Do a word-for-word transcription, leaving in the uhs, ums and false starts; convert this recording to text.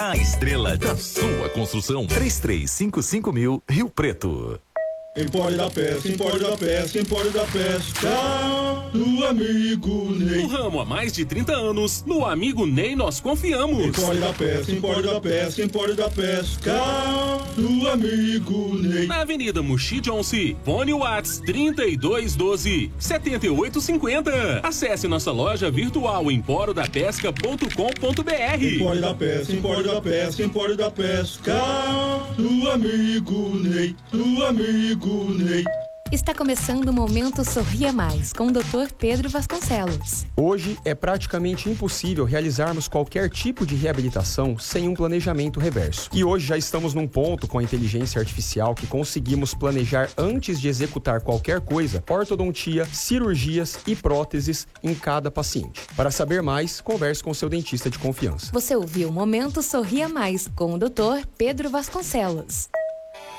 a estrela da sua construção. três três cinco cinco mil, Rio Preto. Empório da Pesca, Empório da Pesca, Empório da Pesca, do amigo Ney. No ramo há mais de trinta anos, no amigo Ney nós confiamos. Empório da Pesca, Empório da Pesca, Empório da Pesca, do amigo Ney. Na Avenida Muxi Johnson, fone Whats trinta e dois doze, setenta e oito cinquenta. Acesse nossa loja virtual empório da pesca ponto com ponto br. Empório da Pesca, Empório da Pesca, Empório da Pesca, do amigo Ney, do amigo Ney. Está começando o Momento Sorria Mais, com o doutor Pedro Vasconcelos. Hoje é praticamente impossível realizarmos qualquer tipo de reabilitação sem um planejamento reverso. E hoje já estamos num ponto com a inteligência artificial que conseguimos planejar antes de executar qualquer coisa, ortodontia, cirurgias e próteses em cada paciente. Para saber mais, converse com seu dentista de confiança. Você ouviu o Momento Sorria Mais, com o doutor Pedro Vasconcelos.